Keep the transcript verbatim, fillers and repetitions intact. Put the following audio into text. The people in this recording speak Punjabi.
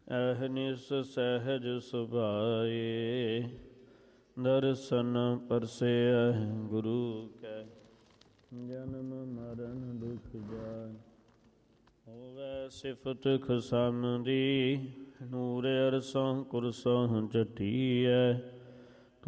ਅਹਨਿਸ ਸਹਿਜ ਸੁਭਾਏ, ਦਰਸ਼ਨ ਪਰਸੈ ਗੁਰੂ ਕੈ। ਜਨਮ ਮਰਨ ਦੁਖ ਜਾਏ, ਹੋਵੈ ਸਿਫਤ ਖਸਮ ਦੀ। ਨੂਰ ਅਰਸੋਂ ਕੁਰਸੋਂ ਚਟੀਐ,